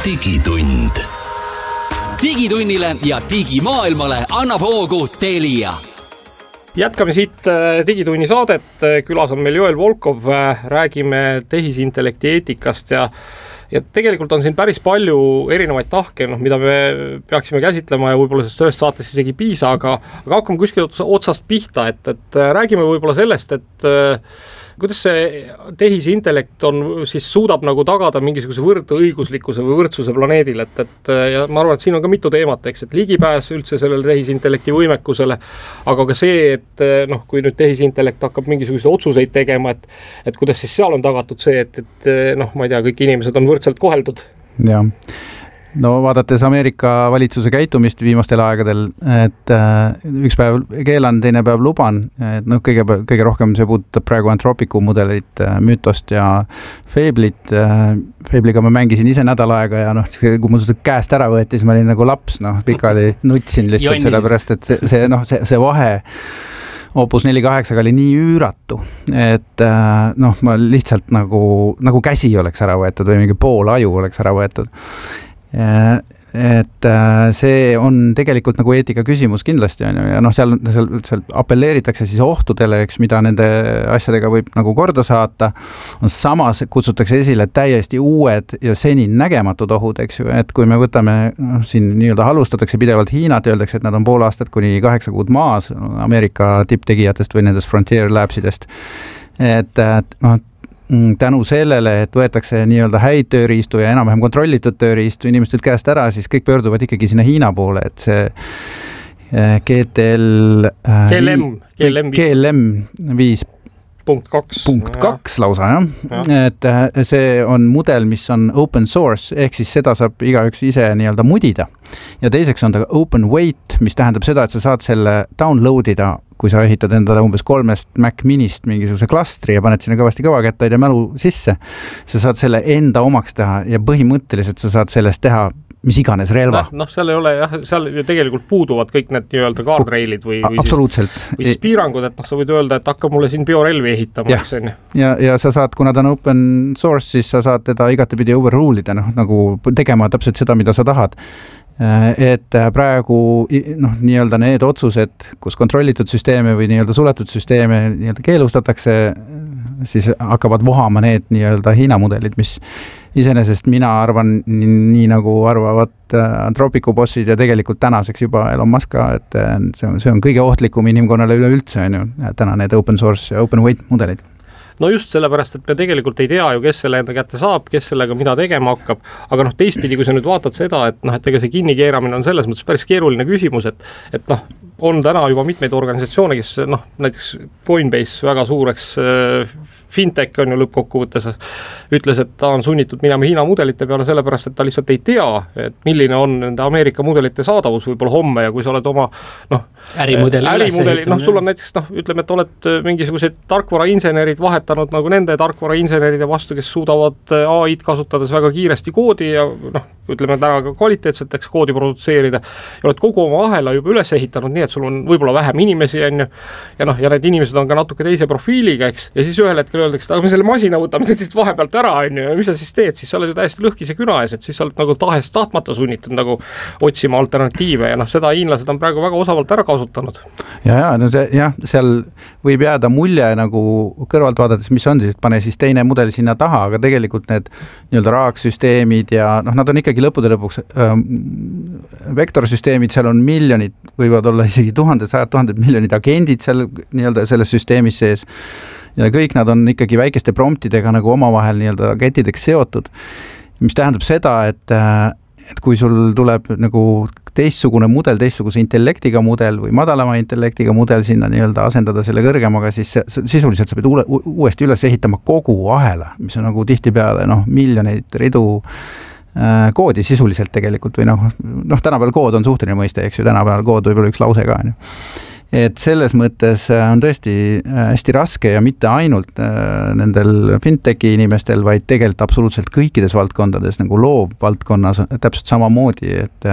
digitund. Digitunnile ja digimaailmale annab hoogu Telia. Jätkame siit Digitunni saadet. Külas on meil Joel Volkov. Räägime tehisintellekti eetikast ja tegelikult on siin päris palju erinevaid tahke, mida me peaksime käsitlema ja võib-olla sellest ühest saates isegi piisa, aga hakkame kuskil otsast pihta, et räägime võib-olla sellest, et kuidas see tehisintellekt siis suudab nagu tagada mingisuguse võrdõiguslikkuse või võrdsuse planeedil, ja ma arvan, et siin on ka mitu teemat, et ligipääs üldse sellele tehisintellekti võimekusele, aga ka see, et kui nüüd tehisintellekt hakkab mingisuguseid otsuseid tegema, et kuidas siis seal on tagatud see, et ma ei tea, kõik inimesed on võrdselt koheldud. Jah. No vaadates Ameerika valitsuse käitumist viimastel aegadel, et üks päev keelan, teine päev luban, et kõige rohkem see puudutab praegu Anthropicu mudelit, Mythost ja Fable'it. Fable'iga ma mängisin ise nädal aega ja kui mul käest ära võeti, siis ma olin nagu laps, pikali nutsin lihtsalt sellepärast, et see vahe Opus 4.8 oli nii üüratu, et ma lihtsalt nagu käsi oleks ära võetud või mingi pool aju oleks ära võetud. Et see on tegelikult nagu eetika küsimus kindlasti on ju, ja seal appelleeritakse siis ohtudele, mida nende asjadega võib nagu korda saata. Samas kutsutakse esile täiesti uued ja seni nägematud ohud, eks ju, et kui me võtame, siin nii-öelda halustatakse pidevalt Hiinat, öeldakse, et nad on pool aastat kuni 8 kuud maas Ameerika tipptegijatest või nendest Frontier Labsidest, et tänu sellele, et võetakse nii-öelda häid tööriistu ja enam-vähem kontrollitud tööriistu inimestelt käest ära, siis kõik pöörduvad ikkagi sinna Hiina poole, et see GLM 5.2 lausa, et see on mudel, mis on open source, ehk siis seda saab igaüks ise nii-öelda mudida. Ja teiseks on ta open weight, mis tähendab seda, et sa saad selle downloadida, kui sa ehitad endale umbes 3 Mac Minist mingisuguse klastri ja paned sinna kõvasti kõvakettaid ja mälu sisse. Sa saad selle enda omaks teha ja põhimõtteliselt sa saad sellest teha mis iganes relva. Seal ei ole seal ju tegelikult puuduvad kõik need nii-öelda guardrailid või siis piirangud, et sa võid öelda, et hakka mulle siin biorelvi ehitama. Ja sa saad, kuna ta on open source, siis sa saad teda igatepidi overrule'ida, nagu tegema täpselt seda, mida sa tahad. Et praegu nii-öelda need otsused, kus kontrollitud süsteeme või nii-öelda suletud süsteeme nii-öelda keelustatakse, siis hakkavad vohama need nii-öelda Hiina mudelid, mis iseenesest mina arvan, nii nagu arvavad Anthropicu bossid ja tegelikult tänaseks juba Elon Musk, et see on kõige ohtlikum inimkonnale üleüldse, täna need open source ja open weight mudelid. No just sellepärast, et me tegelikult ei tea ju, kes selle enda kätte saab, kes sellega mida tegema hakkab, aga teistpidi, kui sa nüüd vaatad seda, et ega see kinnikeeramine on selles mõttes päris keeruline küsimus, et on täna juba mitmeid organisatsioone, kes näiteks Coinbase väga suureks fintech on ju lõppkokkuvõttes, ütles, et ta on sunnitud minema Hiina mudelite peale sellepärast, et ta lihtsalt ei tea, et milline on nende Ameerika mudelite saadavus võib-olla homme ja kui sa oled oma ärimudeli, sul on näiteks, ütleme, et oled mingisugused tarkvarainsenerid vahetanud nagu nende tarkvarainseneride vastu, kes suudavad AI-d kasutades väga kiiresti koodi ja ütleme täna ka kvaliteetseteks koodi produtseerida ja oled kogu oma ahela juba üles ehitanud nii, et sul on võib-olla vähem inimesi ja need inimesed on ka natuke teise profiiliga, eks, ja siis ühel hetkel öeldakse, aga me selle masina võtame siis vahepealt ära, ja mis sa siis teed, siis sa oled ju täiesti lõhkise küna ees, et siis sa oled nagu tahest tahtmata sunnitud nagu otsima alternatiive ja seda hiinlased on praegu väga osavalt ära kasutanud. Seal võib jääda mulje nagu kõrvalt vaadates, mis on siis, pane siis teine mudel sinna taha, aga tegelikult need nii-öelda raaksüsteemid ja nad on ikkagi lõppude lõpuks vektorsüsteemid, seal on miljonid, võivad olla isegi sajad tuhanded miljonid agendid seal nii-öelda selles süsteemis sees ja kõik nad on ikkagi väikeste promptidega nagu omavahel nii-öelda kettideks seotud, mis tähendab seda, et kui sul tuleb nagu teistsugune mudel, teistsuguse intellektiga mudel või madalama intellektiga mudel sinna nii-öelda asendada selle kõrgemaga, siis sisuliselt sa pead uuesti üles ehitama kogu ahela, mis on nagu tihtipeale miljoneid ridu koodi sisuliselt tegelikult või tänapäeval kood on suhteline mõiste, eks ju, tänapäeval kood võib olla üks lause ka. Et selles mõttes on tõesti hästi raske ja mitte ainult nendel fintechi inimestel, vaid tegelikult absoluutselt kõikides valdkondades, nagu loovvaldkonnas täpselt samamoodi, et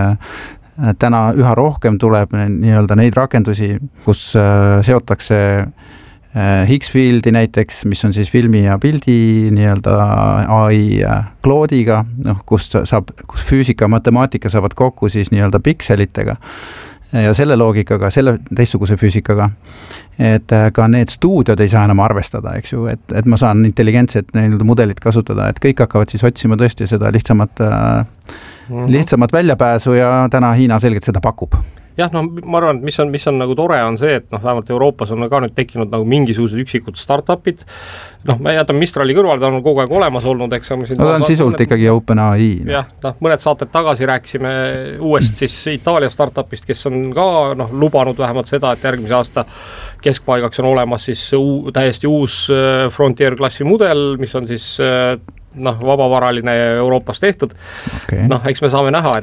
täna üha rohkem tuleb nii-öelda neid rakendusi, kus seotakse Higgsfieldi näiteks, mis on siis filmi ja pildi nii-öelda AI Claude'iga, kus füüsika ja matemaatika saavad kokku siis nii-öelda pikselitega ja selle loogikaga, selle teistsuguse füüsikaga, et ka need stuudiod ei saa enam arvestada, eks ju, et ma saan intelligentset mudelit kasutada, et kõik hakkavad siis otsima tõesti seda lihtsamat väljapääsu ja täna Hiina selgelt seda pakub. Jah, ma arvan, et mis on nagu tore on see, et vähemalt Euroopas on ka nüüd tekkinud nagu mingisugused üksikud startupid. Me jätame Mistrali kõrval, ta on kogu aeg olemas olnud, eks. Ta on sisult ikkagi OpenAI. Jah, mõned saated tagasi rääkisime uuest siis Itaalia startupist, kes on ka lubanud vähemalt seda, et järgmise aasta keskpaigaks on olemas siis täiesti uus Frontier klassi mudel, mis on siis vabavaraline Euroopas tehtud. Okay. Eks me saame näha, et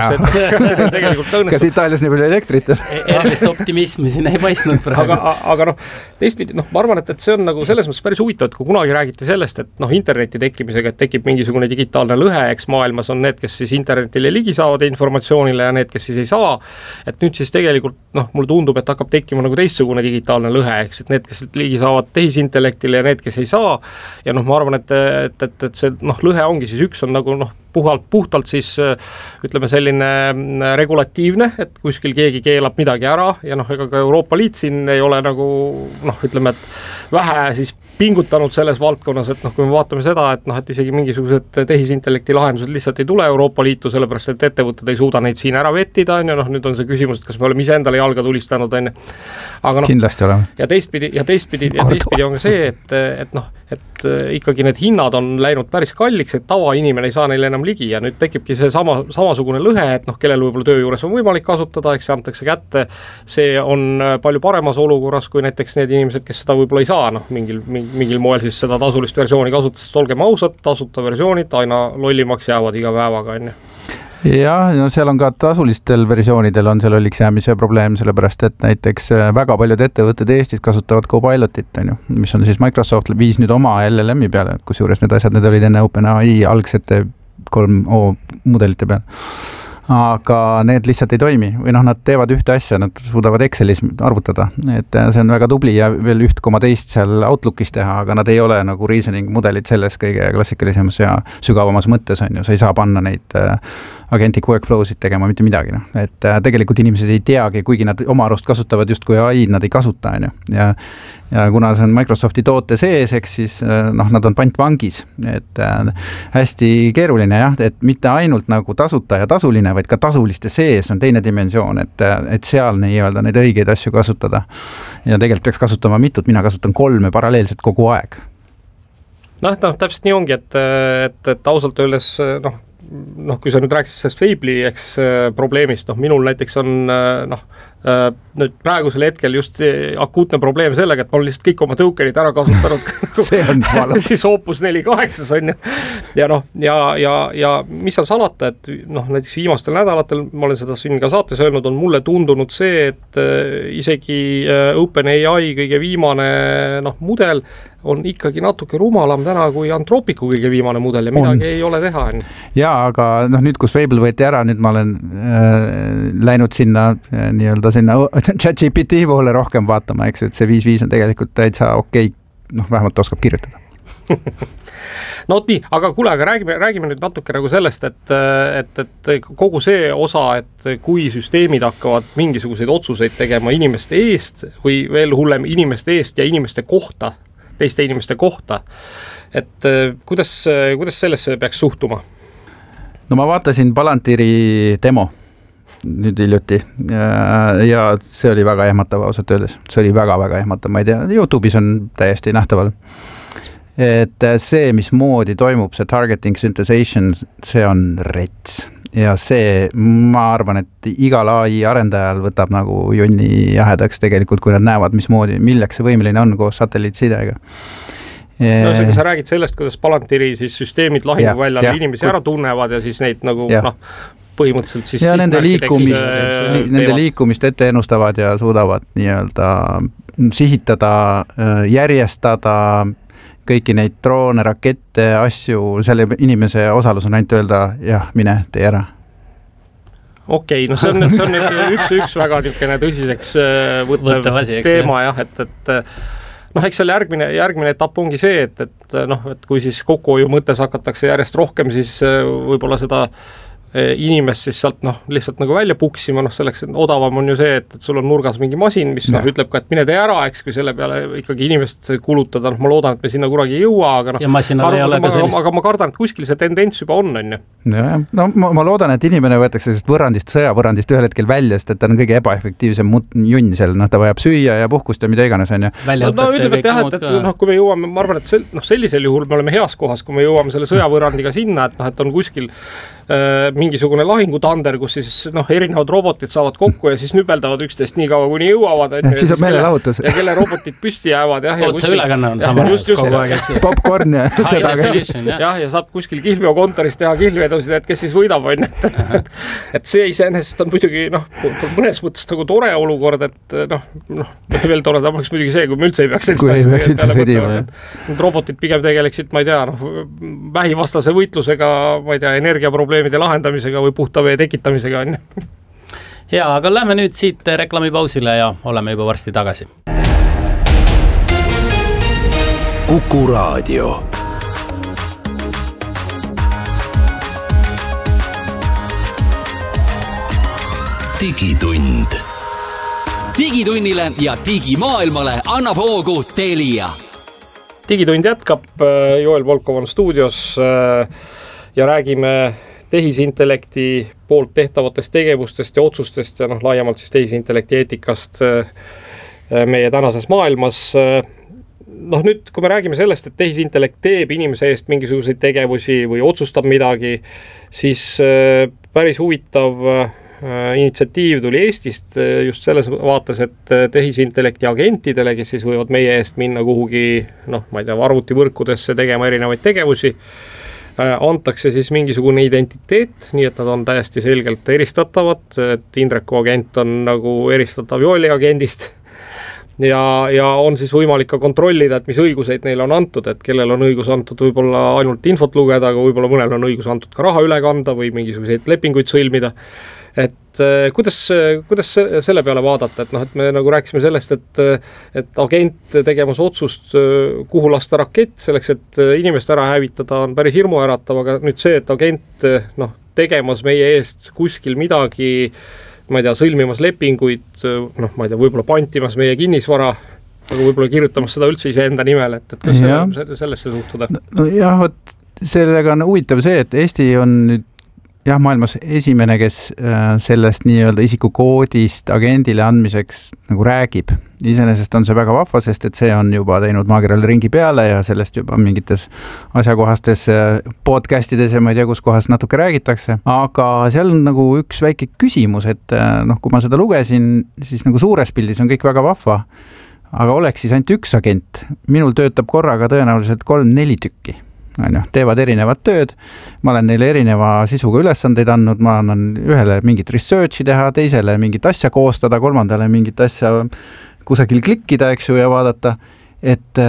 see tegelikult õnnestub. Kas Itaalias nii palju elektrit? Erilist optimismi siin ei paistnud praegu. Aga teistpidi, ma arvan, et see on nagu selles mõttes päris huvitav, et kui kunagi räägiti sellest, et interneti tekkimisega, et tekib mingisugune digitaalne lõhe, eks maailmas on need, kes siis internetile ligi saavad informatsioonile ja need, kes siis ei saa, et nüüd siis tegelikult, mulle tundub, et hakkab tekkima nagu teistsugune digitaalne lõhe, eks, et need, kes ligi saavad tehisintellektile ja need, kes ei saa, ja ma arvan, et see lõhe ongi siis üks on nagu puhtalt siis ütleme selline regulatiivne, et kuskil keegi keelab midagi ära ja ega ka Euroopa Liit siin ei ole nagu ütleme, et vähe siis pingutanud selles valdkonnas, et kui me vaatame seda, et isegi mingisugused tehisintellekti lahendused lihtsalt ei tule Euroopa Liitu, sellepärast et ettevõtted ei suuda neid siin ära vettida, nüüd on see küsimus, et kas me oleme iseendale jalga tulistanud, aga kindlasti oleme. Ja teistpidi on see, et ikkagi need hinnad on läinud päris kalliks, et tavainimene ei saa neile enam ligi ja nüüd tekibki see samasugune lõhe, et kellel võib-olla töö juures on võimalik kasutada, eks see antakse kätte, see on palju paremas olukorras kui näiteks need inimesed, kes seda võib-olla ei saa, mingil moel siis seda tasulist versiooni kasutada, sest olgem ausad, tasuta versioonid aina lollimaks jäävad iga päevaga, on ju. Jah, seal on ka tasulistel versioonidel on see lolliks jäämise probleem, sellepärast et näiteks väga paljud ettevõtted Eestis kasutavad Copilotit, on ju, mis on siis Microsoft viis nüüd oma LLM-i peale, kus juures need asjad, need olid enne OpenAI algsete 3O mudelite peal. Aga need lihtsalt ei toimi või nad teevad ühte asja, nad suudavad Excelis arvutada, et see on väga tubli ja veel 1,2 seal Outlookis teha, aga nad ei ole nagu reasoning mudelid selles kõige klassikalisemas ja sügavamas mõttes, on ju, sa ei saa panna neid agentic workflow'sid tegema mitte midagi, et tegelikult inimesed ei teagi, kuigi nad oma arust kasutavad justkui AI, nad ei kasuta, on ju, ja kuna see on Microsofti toote sees, eks siis nad on pantvangis, et hästi keeruline jah, et mitte ainult nagu tasuta ja tasuline, vaid ka tasuliste sees on teine dimensioon, et seal nii-öelda neid õigeid asju kasutada ja tegelikult peaks kasutama mitut, mina kasutan 3 paralleelselt kogu aeg. Täpselt nii ongi, et ausalt öeldes kui sa nüüd rääkisid sellest Fable'i probleemist, minul näiteks on nüüd praegusel hetkel just akuutne probleem sellega, et ma olen lihtsalt kõik oma tokenid ära kasutanud see on valus. Siis Opus 4.8 on ju ja mis seal salata, et näiteks viimastel nädalatel ma olen seda siin ka saates öelnud, on mulle tundunud see, et isegi OpenAI kõige viimane mudel on ikkagi natuke rumalam täna kui Anthropicu kõige viimane mudel ja midagi ei ole teha. Jaa, aga nüüd, kus Fable võeti ära, nüüd ma olen läinud sinna nii-öelda sinna ChatGPT poole rohkem vaatama, eks, et see 5.5 on tegelikult täitsa okei, vähemalt oskab kirjutada. Nii, aga kuule, aga räägime nüüd natuke nagu sellest, et kogu see osa, et kui süsteemid hakkavad mingisuguseid otsuseid tegema inimeste eest või veel hullem inimeste eest ja inimeste kohta, teiste inimeste kohta, et kuidas sellesse peaks suhtuma? Ma vaatasin Palantiiri demo nüüd hiljuti ja see oli väga ehmatav ausalt öeldes, see oli väga-väga ehmatav, ma ei tea, YouTube'is on täiesti nähtaval, et see, mismoodi toimub see targeting synthesization, see on rets ja see, ma arvan, et igal AI arendajal võtab nagu jonni jahedaks tegelikult, kui nad näevad, mismoodi, milleks see võimeline on koos satelliitsidega. Kui sa räägid sellest, kuidas Palantiiri siis süsteemid lahinguväljal inimesi ära tunnevad ja siis neid nagu põhimõtteliselt siis ja nende liikumist ette ennustavad ja suudavad nii-öelda sihitada, järjestada kõiki neid droone, rakette, asju, selle inimese osalus on ainult öelda, jah, mine, tee ära. Okei, see on üks väga niisugune tõsiseks võttev teema jah, et noh, eks seal järgmine etapp ongi see, et kui siis kokkuhoiu mõttes hakatakse järjest rohkem, siis võib-olla seda inimest siis sealt lihtsalt nagu välja puksima, selleks odavam on ju see, et sul on nurgas mingi masin, mis ütleb ka, et mine tee ära, eks, kui selle peale ikkagi inimest kulutada, ma loodan, et me sinna kunagi ei jõua, aga ja masinal ei ole ka sellist. Aga ma kardan, et kuskil see tendents juba on ju. No ma loodan, et inimene võetakse sõjavõrrandist ühel hetkel välja, sest et ta on kõige ebaefektiivsem junn seal, ta vajab süüa ja puhkust ja mida iganes on ju. Ütleme, et jah, et kui me jõuame, ma arvan, et sellisel juhul me oleme heas kohas, kui me jõuame selle sõjavõrrandiga sinna, et on kuskil mingisugune lahingutander, kus siis erinevad robotid saavad kokku ja siis nübeldavad üksteist nii kaua, kuni jõuavad. Siis on meelelahutus. Ja kelle robotid püsti jäävad. Otse ülekanne on sama kogu aeg, eks. Popcorn ja seda. Ja saab kuskil Kihlveo kontoris teha kihlvedusid, et kes siis võidab. Et see iseenesest on muidugi mõnes mõttes nagu tore olukord, et veel toredam oleks muidugi see, kui me üldse ei peaks robotid pigem tegeleksid, ma ei tea, vähivastase võitlusega, ma ei tea, energiaprobleemide lahendamisega või puhta vee tekitamisega on. Ja, aga lähme nüüd siit reklaamipausile ja oleme juba varsti tagasi. Kuku Raadio. Digitund. Digitunnile ja digimaailmale annab hoogu Telia. Digitund jätkab, Joel Volkov on stuudios ja räägime tehisintellekti poolt tehtavatest tegevustest ja otsustest ja laiemalt siis tehisintellekti eetikast meie tänases maailmas. Nüüd, kui me räägime sellest, et tehisintellekt teeb inimese eest mingisuguseid tegevusi või otsustab midagi, siis päris huvitav initsiatiiv tuli Eestist just selles vaates, et tehisintellekti agentidele, kes siis võivad meie eest minna kuhugi, ma ei tea, arvutivõrkudesse tegema erinevaid tegevusi, antakse siis mingisugune identiteet, nii et nad on täiesti selgelt eristatavad, et Indreku agent on nagu eristatav Joeli agendist ja on siis võimalik ka kontrollida, et mis õiguseid neile on antud, et kellel on õigus antud võib-olla ainult infot lugeda, aga võib-olla mõnel on õigus antud ka raha üle kanda või mingisuguseid lepinguid sõlmida. Et kuidas selle peale vaadata, et me nagu rääkisime sellest, et agent tegemas otsust, kuhu lasta rakett selleks, et inimest ära hävitada, on päris hirmuäratav, aga nüüd see, et agent tegemas meie eest kuskil midagi, ma ei tea, sõlmimas lepinguid, ma ei tea, võib-olla pantimas meie kinnisvara, aga võib-olla kirjutamas seda üldse iseenda nimel, et kas sellesse suhtuda? No jah, sellega on huvitav see, et Eesti on nüüd maailmas esimene, kes sellest nii-öelda isikukoodist agendile andmiseks nagu räägib. Iseenesest on see väga vahva, sest et see on juba teinud maakerale ringi peale ja sellest juba mingites asjakohastes podcastides ja ma ei tea, kus kohas natuke räägitakse. Aga seal on nagu üks väike küsimus, et kui ma seda lugesin, siis nagu suures pildis on kõik väga vahva, aga oleks siis ainult üks agent. Minul töötab korraga tõenäoliselt 3-4 tükki. Teevad erinevat tööd, ma olen neile erineva sisuga ülesandeid andnud, ma annan ühele mingit researchi teha, teisele mingit asja koostada, kolmandale mingit asja kusagil klikkida, eks ju, ja vaadata, et